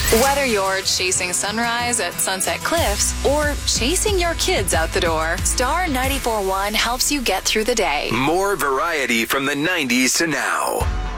Whether you're chasing sunrise at Sunset Cliffs or chasing your kids out the door, Star 94.1 helps you get through the day. More variety from the 90s to now.